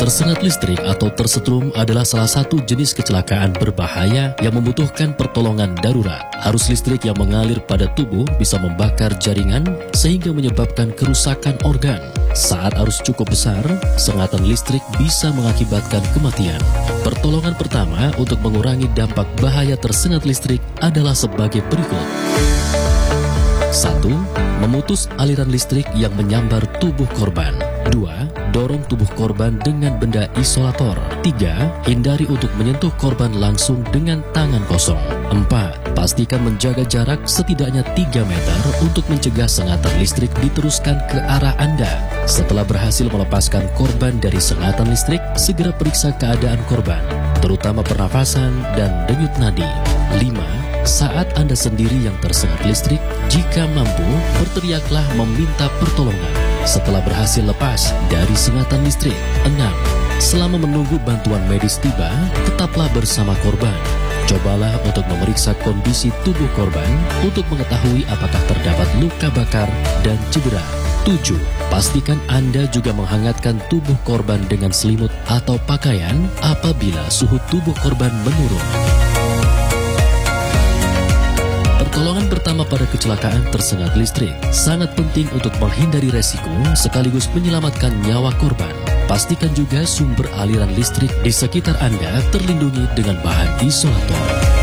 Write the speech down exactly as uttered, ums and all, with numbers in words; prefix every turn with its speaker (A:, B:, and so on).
A: Tersengat listrik atau tersetrum adalah salah satu jenis kecelakaan berbahaya yang membutuhkan pertolongan darurat. Arus listrik yang mengalir pada tubuh bisa membakar jaringan sehingga menyebabkan kerusakan organ. Saat arus cukup besar, sengatan listrik bisa mengakibatkan kematian. Pertolongan pertama untuk mengurangi dampak bahaya tersengat listrik adalah sebagai berikut. satu. Memutus aliran listrik yang menyambar tubuh korban. Dua. Dorong tubuh korban dengan benda isolator. Tiga. Hindari untuk menyentuh korban langsung dengan tangan kosong. Empat. Pastikan menjaga jarak setidaknya tiga meter untuk mencegah sengatan listrik diteruskan ke arah Anda. Setelah berhasil melepaskan korban dari sengatan listrik, segera periksa keadaan korban, terutama pernafasan dan denyut nadi. Lima. Saat Anda sendiri yang tersengat listrik, jika mampu, berteriaklah meminta pertolongan setelah berhasil lepas dari sengatan listrik. Enam. Selama menunggu bantuan medis tiba, tetaplah bersama korban. Cobalah untuk memeriksa kondisi tubuh korban untuk mengetahui apakah terdapat luka bakar dan cedera. Tujuh. Pastikan Anda juga menghangatkan tubuh korban dengan selimut atau pakaian apabila suhu tubuh korban menurun. Pertolongan pertama pada kecelakaan tersengat listrik sangat penting untuk menghindari resiko sekaligus menyelamatkan nyawa korban. Pastikan juga sumber aliran listrik di sekitar Anda terlindungi dengan bahan isolator.